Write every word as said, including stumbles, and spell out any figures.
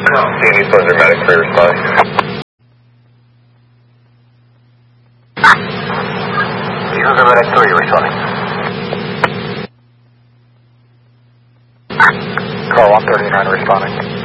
C N D Cylinder Medic three responding. Cylinder Medic three responding. Car one thirty-nine responding.